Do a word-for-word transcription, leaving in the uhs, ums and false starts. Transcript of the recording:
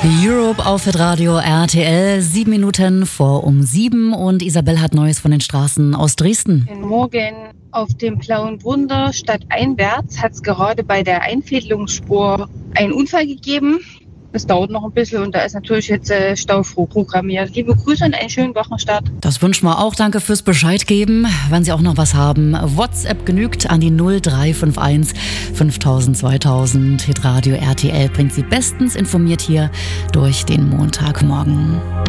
Europe auf Radio R T L, sieben Minuten vor um sieben und Isabel hat Neues von den Straßen aus Dresden. Morgen auf dem Blauen Wunder stadteinwärts hat es gerade bei der Einfädelungsspur einen Unfall gegeben. Das dauert noch ein bisschen und da ist natürlich jetzt äh, Stau vorprogrammiert. Liebe Grüße und einen schönen Wochenstart. Das wünschen wir auch. Danke fürs Bescheid geben. Wenn Sie auch noch was haben, WhatsApp genügt an die null drei fünf eins fünftausend zweitausend. Hitradio R T L bringt Sie bestens informiert hier durch den Montagmorgen.